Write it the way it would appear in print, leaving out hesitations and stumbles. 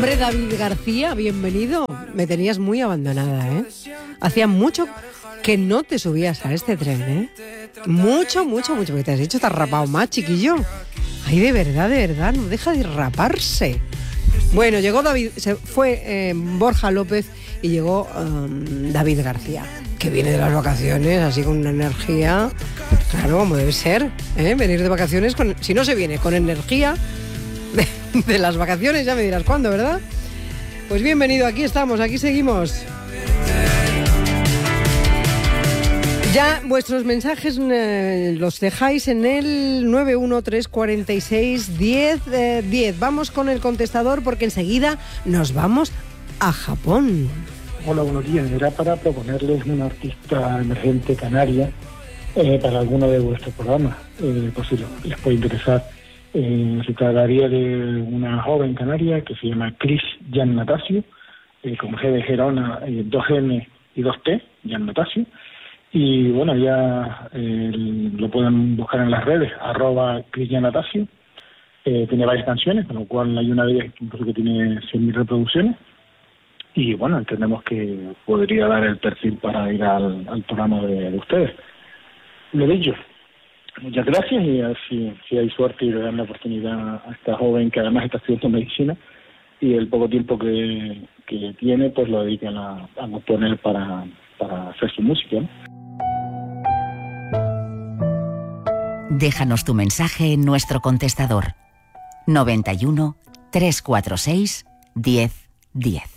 Hombre, David García, bienvenido. Me tenías muy abandonada, ¿eh? Hacía mucho que no te subías a este tren, ¿eh? Mucho, porque te has hecho, te has rapado más, chiquillo. Ay, de verdad, no deja de raparse. Bueno, llegó David, se fue Borja López y llegó David García, que viene de las vacaciones así con una energía, claro, como debe ser, ¿eh? Venir de vacaciones, si no se viene con energía de las vacaciones, ya me dirás cuándo, ¿verdad? Pues bienvenido, aquí estamos, aquí seguimos. Ya vuestros mensajes los dejáis en el 913461010. Vamos con el contestador porque enseguida nos vamos a Japón. Hola, buenos días. Era para proponerles una artista emergente canaria para alguno de vuestros programas, por si les puede interesar. Se trataría de una joven canaria que se llama Cris Giannatasio, con G de Gerona, 2N y 2T, Giannatasio. Y bueno, ya lo pueden buscar en las redes, @Cris Giannatasio. Tiene varias canciones, con lo cual hay una de ellas incluso que tiene 100.000 reproducciones. Y bueno, entendemos que podría dar el perfil para ir al programa de ustedes. Lo dicho, muchas gracias y a ver si hay suerte y le dan la oportunidad a esta joven que además está estudiando medicina y el poco tiempo que tiene pues lo dedican a poner para hacer su música, ¿no? Déjanos tu mensaje en nuestro contestador 91 346 1010.